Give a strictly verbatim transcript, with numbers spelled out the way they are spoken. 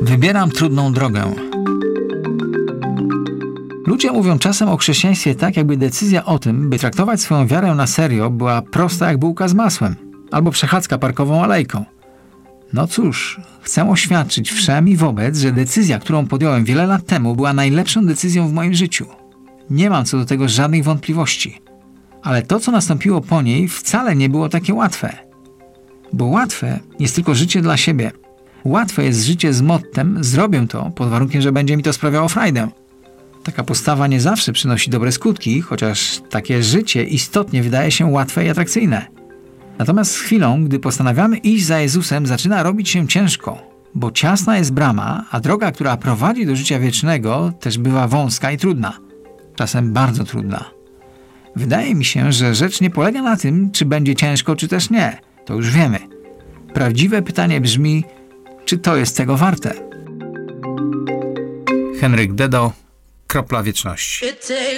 Wybieram trudną drogę. Ludzie mówią czasem o chrześcijaństwie tak, jakby decyzja o tym, by traktować swoją wiarę na serio, była prosta jak bułka z masłem, albo przechadzka parkową alejką. No cóż, chcę oświadczyć wszem i wobec, że decyzja, którą podjąłem wiele lat temu, była najlepszą decyzją w moim życiu. Nie mam co do tego żadnych wątpliwości. Ale to, co nastąpiło po niej, wcale nie było takie łatwe. Bo łatwe jest tylko życie dla siebie. Łatwe jest życie z mottem zrobię to, pod warunkiem, że będzie mi to sprawiało frajdę. Taka postawa nie zawsze przynosi dobre skutki, chociaż takie życie istotnie wydaje się łatwe i atrakcyjne. Natomiast z chwilą, gdy postanawiamy iść za Jezusem, zaczyna robić się ciężko, bo ciasna jest brama, a droga, która prowadzi do życia wiecznego, też bywa wąska i trudna. Czasem bardzo trudna. Wydaje mi się, że rzecz nie polega na tym, czy będzie ciężko, czy też nie. To już wiemy. Prawdziwe pytanie brzmi, czy to jest tego warte? Henryk Dedo, Kropla Wieczności.